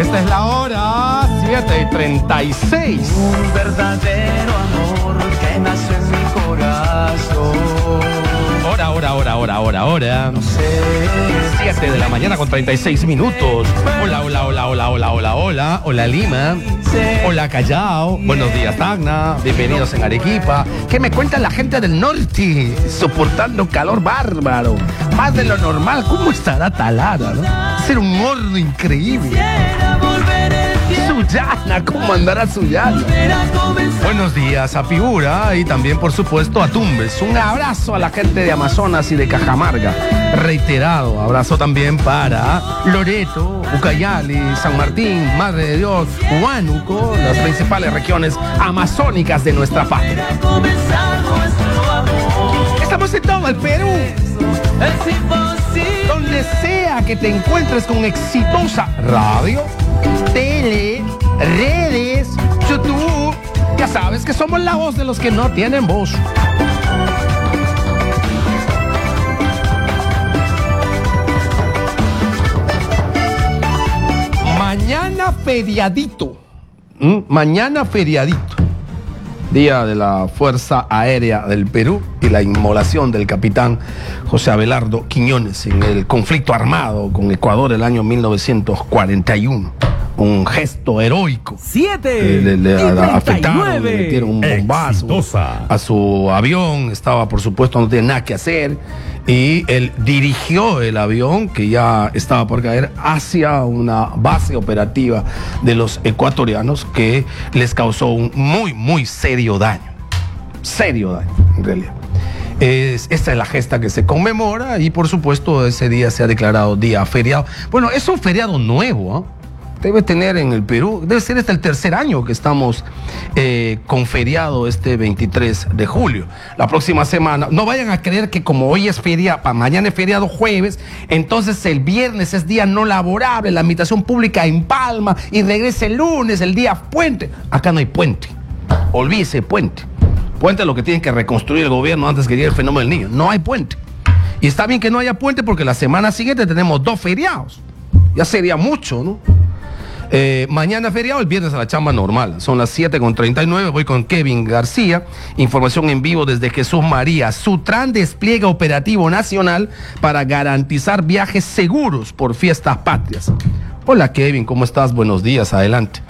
Esta es la hora 7:36. Un verdadero amor que nace en mi corazón. Hora. No sé. 7 de la mañana con 36 minutos. Hola Lima. Hola Callao. Buenos días Tacna. Bienvenidos en Arequipa. ¿Qué me cuenta la gente del norte? Soportando calor bárbaro. Más de lo normal. ¿Cómo estará Talara, no? Ser un horno increíble. Sullana, ¿cómo andará Sullana? Buenos días a Piura y también, por supuesto, a Tumbes. Un abrazo a la gente de Amazonas y de Cajamarca. Reiterado abrazo también para Loreto, Ucayali, San Martín, Madre de Dios, Huánuco, las principales regiones amazónicas de nuestra patria. Estamos en todo el Perú. Donde sea que te encuentres con exitosa radio, tele, redes, YouTube, ya sabes que somos la voz de los que no tienen voz. Mañana feriadito. Mañana feriadito. Día de la Fuerza Aérea del Perú y la inmolación del capitán José Abelardo Quiñones en el conflicto armado con Ecuador el año 1941. Un gesto heroico. 7 le afectaron, le metieron un bombazo Exitosa. a su avión. Estaba, por supuesto, no tenía nada que hacer. Y él dirigió el avión, que ya estaba por caer, hacia una base operativa de los ecuatorianos que les causó un muy serio daño. Serio daño, en realidad. Esta es la gesta que se conmemora y, por supuesto, ese día se ha declarado día feriado. Bueno, es un feriado nuevo, ¿eh? Debe tener en el Perú, debe ser este el tercer año que estamos con feriado este 23 de julio. La próxima semana, no vayan a creer que como hoy es feriado, mañana es feriado jueves, entonces el viernes es día no laborable, la administración pública empalma y regresa el lunes, el día puente. Acá no hay puente, olvídese puente. Puente es lo que tiene que reconstruir el gobierno antes que llegue el fenómeno del niño. No hay puente. Y está bien que no haya puente porque la semana siguiente tenemos 2 feriados. Ya sería mucho, ¿no? Mañana feriado, el viernes a la chamba normal. Son las 7:39. Voy con Kevin García. Información en vivo desde Jesús María. Sutran despliega operativo nacional para garantizar viajes seguros por fiestas patrias. Hola Kevin, ¿cómo estás? Buenos días, adelante.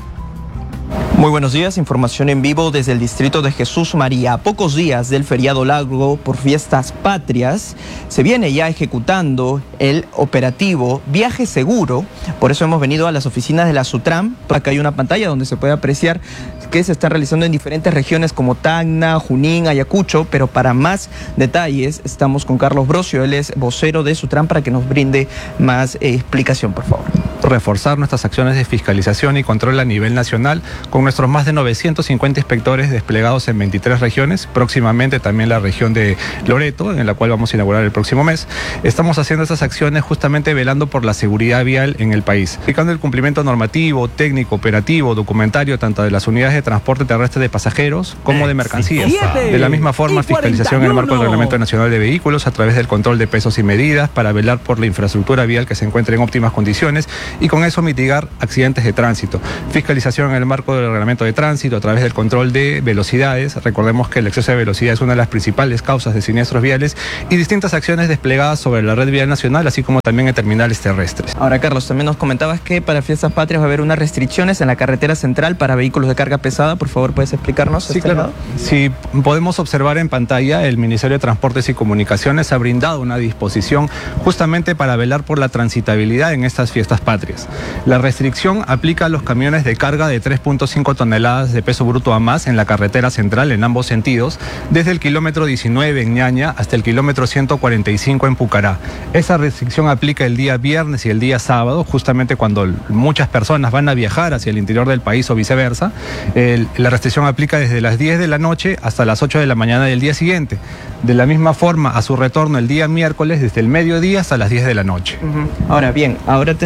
Muy buenos días, información en vivo desde el distrito de Jesús María. A pocos días del feriado largo por fiestas patrias, se viene ya ejecutando el operativo Viaje Seguro. Por eso hemos venido a las oficinas de la Sutran. Acá hay una pantalla donde se puede apreciar que se están realizando en diferentes regiones como Tacna, Junín, Ayacucho, pero para más detalles estamos con Carlos Brocio, él es vocero de Sutran, para que nos brinde más explicación, por favor. Reforzar nuestras acciones de fiscalización y control a nivel nacional con nuestros más de 950 inspectores desplegados en 23 regiones, próximamente también la región de Loreto, en la cual vamos a inaugurar el próximo mes. Estamos haciendo estas acciones justamente velando por la seguridad vial en el país, aplicando el cumplimiento normativo, técnico, operativo, documentario, tanto de las unidades de transporte terrestre de pasajeros como de mercancías. De la misma forma, fiscalización en el marco del Reglamento Nacional de Vehículos a través del control de pesos y medidas para velar por la infraestructura vial que se encuentre en óptimas condiciones y con eso mitigar accidentes de tránsito. Fiscalización en el marco del reglamento de tránsito a través del control de velocidades. Recordemos que el exceso de velocidad es una de las principales causas de siniestros viales y distintas acciones desplegadas sobre la red vial nacional, así como también en terminales terrestres. Ahora, Carlos, también nos comentabas que para fiestas patrias va a haber unas restricciones en la carretera central para vehículos de carga pesada. Por favor, ¿puedes explicarnos? Sí, claro. Si podemos observar en pantalla, el Ministerio de Transportes y Comunicaciones ha brindado una disposición justamente para velar por la transitabilidad en estas fiestas patrias. La restricción aplica a los camiones de carga de 3.5 toneladas de peso bruto a más en la carretera central en ambos sentidos, desde el kilómetro 19 en Ñaña hasta el kilómetro 145 en Pucará. Esa restricción aplica el día viernes y el día sábado, justamente cuando muchas personas van a viajar hacia el interior del país o viceversa. La restricción aplica desde las 10 de la noche hasta las 8 de la mañana del día siguiente. De la misma forma, a su retorno el día miércoles, desde el mediodía hasta las 10 de la noche. Ahora bien, ahora tenemos también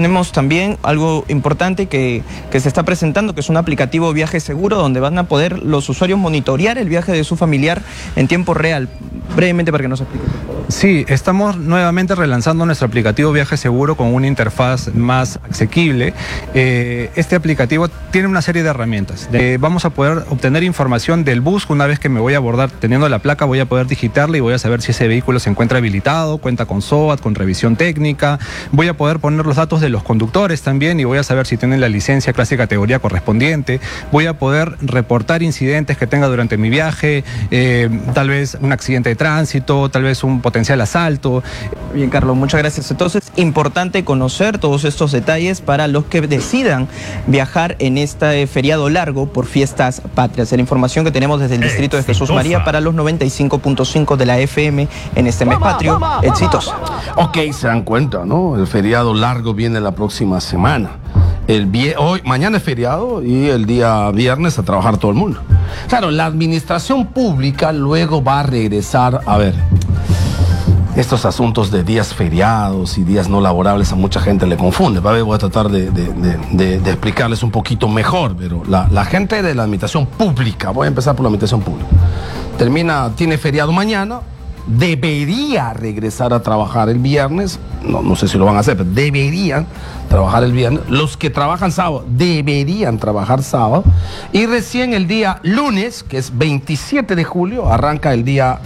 también algo importante que se está presentando, que es un aplicativo Viaje Seguro, donde van a poder los usuarios monitorear el viaje de su familiar en tiempo real. Brevemente para que nos explique, por favor. Sí, estamos nuevamente relanzando nuestro aplicativo Viaje Seguro con una interfaz más asequible. Este aplicativo tiene una serie de herramientas. Vamos a poder obtener información del bus. Una vez que me voy a abordar teniendo la placa, voy a poder digitarla y voy a saber si ese vehículo se encuentra habilitado, cuenta con SOAT, con revisión técnica. Voy a poder poner los datos de los conductores también y voy a saber si tienen la licencia clase y categoría correspondiente. Voy a poder reportar incidentes que tenga durante mi viaje, tal vez un accidente de tránsito, tal vez un potencial asalto. Bien, Carlos, muchas gracias. Entonces, importante conocer todos estos detalles para los que decidan viajar en este feriado largo por fiestas patrias. La información que tenemos desde el distrito de Jesús María para los 95.5 de la FM en este mes patrio. Exitosa. Ok, se dan cuenta, ¿no? El feriado largo viene la próxima semana. Mañana es feriado y el día viernes a trabajar todo el mundo. Claro, la administración pública luego va a regresar a ver. Estos asuntos de días feriados y días no laborables a mucha gente le confunde. Voy a tratar de explicarles un poquito mejor, pero la gente de la administración pública, voy a empezar por la administración pública, tiene feriado mañana, debería regresar a trabajar el viernes, no sé si lo van a hacer, pero deberían trabajar el viernes. Los que trabajan sábado deberían trabajar sábado, y recién el día lunes, que es 27 de julio, arranca el día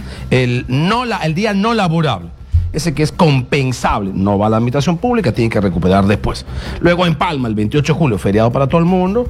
no laborable, ese que es compensable, no va a la administración pública, tiene que recuperar después. Luego en Palma, el 28 de julio, feriado para todo el mundo.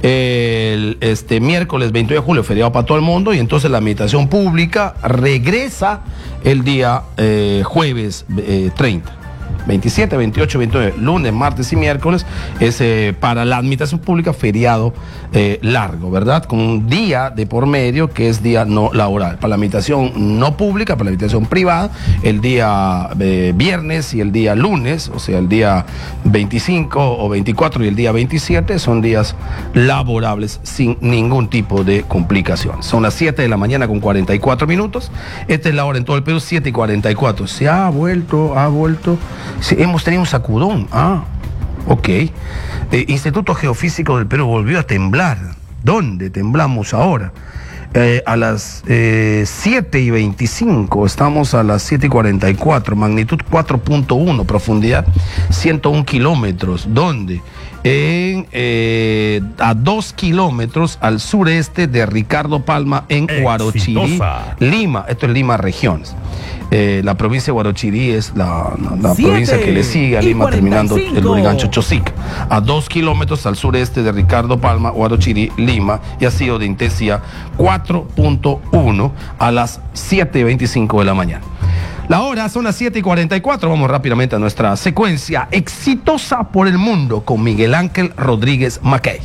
Miércoles 28 de julio, feriado para todo el mundo. Y entonces la administración pública regresa el día jueves 30. 27, 28, 29, lunes, martes y miércoles es para la administración pública feriado largo, ¿verdad? Con un día de por medio que es día no laboral. Para la administración no pública, para la administración privada, el día viernes y el día lunes, o sea, el día 25 o 24 y el día 27 son días laborables sin ningún tipo de complicación. Son las 7 de la mañana con 44 minutos. Esta es la hora en todo el Perú, 7 y 44. Se ha vuelto. Sí, hemos tenido un sacudón. Ok. Instituto Geofísico del Perú volvió a temblar. ¿Dónde temblamos ahora? A las 7 y 25, estamos a las 7 y 44, magnitud 4.1, profundidad 101 kilómetros. ¿Dónde? A 2 kilómetros al sureste de Ricardo Palma, en Huarochirí, Lima. Esto es Lima Regiones. La provincia de Huarochirí es la provincia que le sigue a Lima, terminando el Lurigancho Chosica. A 2 kilómetros al sureste de Ricardo Palma, Huarochirí, Lima, y ha sido de intensidad 4.1 a las 7:25 de la mañana. La hora son las 7 y 44. Vamos rápidamente a nuestra secuencia exitosa por el mundo con Miguel Ángel Rodríguez Mackey.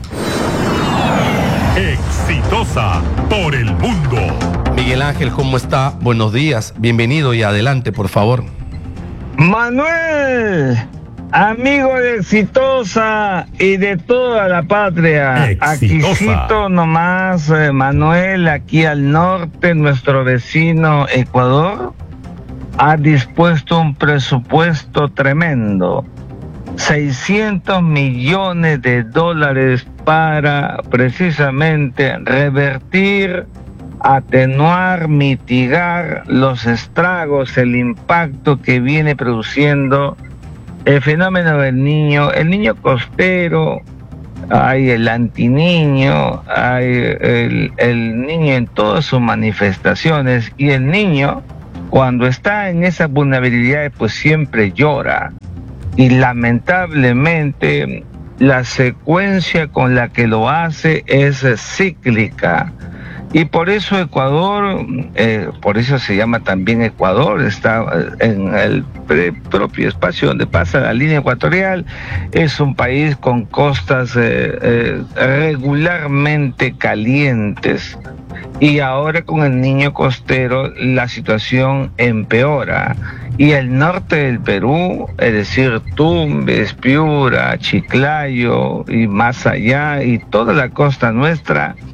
Exitosa por el mundo. Miguel Ángel, ¿cómo está? Buenos días, bienvenido y adelante, por favor. Manuel, amigo de Exitosa y de toda la patria. Aquícito nomás, Manuel, aquí al norte, nuestro vecino Ecuador ha dispuesto un presupuesto tremendo, 600 millones de dólares para precisamente revertir, atenuar, mitigar los estragos, el impacto que viene produciendo el fenómeno del niño, el niño costero. Hay el antiniño, hay el niño en todas sus manifestaciones, y el niño cuando está en esas vulnerabilidades pues siempre llora, y lamentablemente la secuencia con la que lo hace es cíclica. Y por eso Ecuador, por eso se llama también Ecuador, está en el propio espacio donde pasa la línea ecuatorial. Es un país con costas regularmente calientes, y ahora con el niño costero la situación empeora. Y el norte del Perú, es decir, Tumbes, Piura, Chiclayo y más allá, y toda la costa nuestra,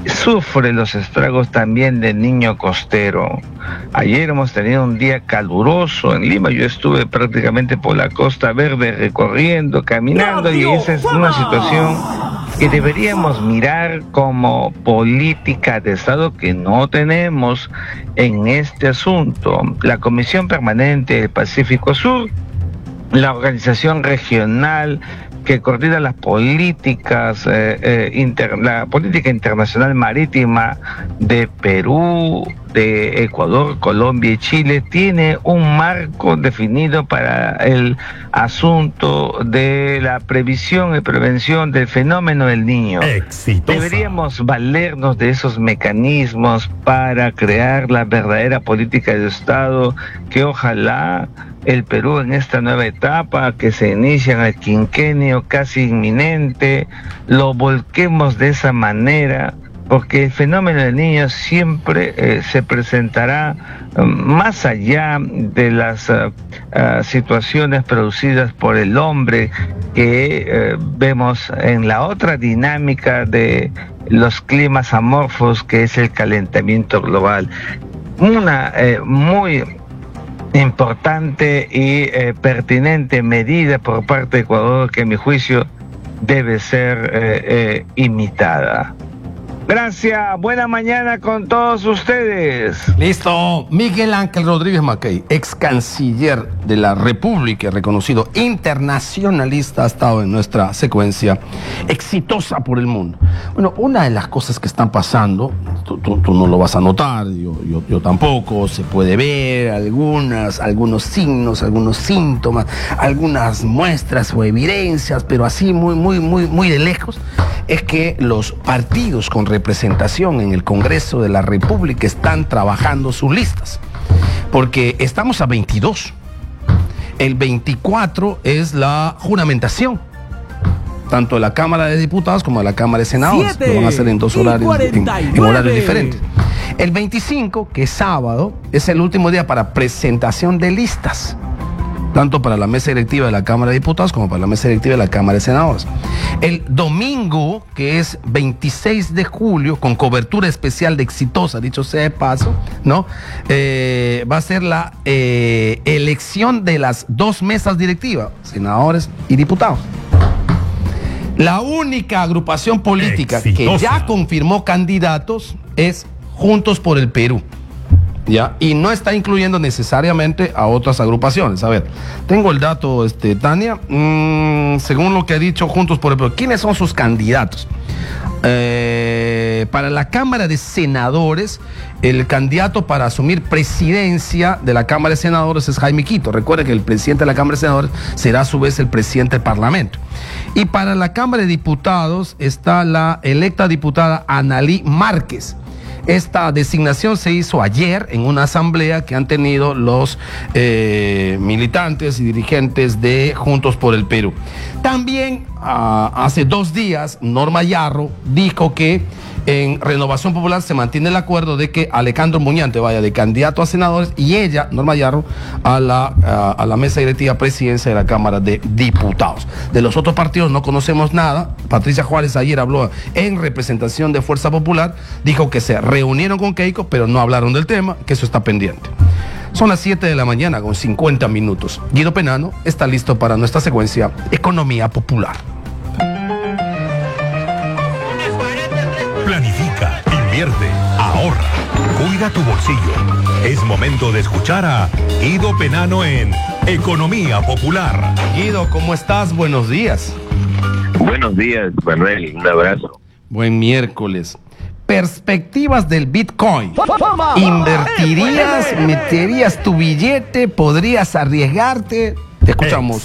sufre los estragos también del niño costero. Ayer hemos tenido un día caluroso en Lima. Yo estuve prácticamente por la Costa Verde recorriendo, caminando, y esa es una situación que deberíamos mirar como política de Estado que no tenemos en este asunto. La Comisión Permanente del Pacífico Sur, la organización regional que coordina las políticas, la política internacional marítima de Perú, de Ecuador, Colombia y Chile, tiene un marco definido para el asunto de la previsión y prevención del fenómeno del niño. Exitosa. Deberíamos valernos de esos mecanismos para crear la verdadera política de Estado que ojalá el Perú en esta nueva etapa que se inicia en el quinquenio casi inminente, lo volquemos de esa manera, porque el fenómeno del niño siempre se presentará más allá de las situaciones producidas por el hombre que vemos en la otra dinámica de los climas amorfos, que es el calentamiento global. Una muy importante y pertinente medida por parte de Ecuador que a mi juicio debe ser imitada. Gracias, buena mañana con todos ustedes. Listo. Miguel Ángel Rodríguez Mackey, ex canciller de la República, reconocido internacionalista, ha estado en nuestra secuencia exitosa por el mundo. Bueno, una de las cosas que están pasando, tú no lo vas a notar, yo tampoco, se puede ver algunos signos, algunos síntomas, algunas muestras o evidencias, pero así muy de lejos, es que los partidos con representación en el Congreso de la República están trabajando sus listas, porque estamos a 22. El 24 es la juramentación, tanto de la Cámara de Diputados como de la Cámara de Senadores. Lo van a hacer en dos horarios, en horarios diferentes. El 25, que es sábado, es el último día para presentación de listas, tanto para la mesa directiva de la Cámara de Diputados como para la mesa directiva de la Cámara de Senadores. El domingo, que es 26 de julio, con cobertura especial de Exitosa, dicho sea de paso, ¿no? Va a ser la elección de las dos mesas directivas, senadores y diputados. La única agrupación política que ya confirmó candidatos es Juntos por el Perú. ¿Ya? Y no está incluyendo necesariamente a otras agrupaciones. A ver, tengo el dato, Tania. Según lo que ha dicho Juntos por el Perú, ¿quiénes son sus candidatos? Para la Cámara de Senadores, el candidato para asumir presidencia de la Cámara de Senadores es Jaime Quito. Recuerden que el presidente de la Cámara de Senadores será a su vez el presidente del Parlamento. Y para la Cámara de Diputados está la electa diputada Analí Márquez. Esta designación se hizo ayer en una asamblea que han tenido los militantes y dirigentes de Juntos por el Perú. También hace 2 días Norma Yarro dijo que en Renovación Popular se mantiene el acuerdo de que Alejandro Muñante vaya de candidato a senadores y ella, Norma Yarro, a la mesa directiva presidencia de la Cámara de Diputados. De los otros partidos no conocemos nada. Patricia Juárez ayer habló en representación de Fuerza Popular, dijo que se reunieron con Keiko, pero no hablaron del tema, que eso está pendiente. Son las 7 de la mañana con 50 minutos. Guido Penano está listo para nuestra secuencia Economía Popular. Planifica, invierte, ahorra, cuida tu bolsillo. Es momento de escuchar a Guido Penano en Economía Popular. Guido, ¿cómo estás? Buenos días. Buenos días, Manuel. Un abrazo. Buen miércoles. Perspectivas del Bitcoin. ¿Invertirías? ¿Meterías tu billete? ¿Podrías arriesgarte? Te escuchamos.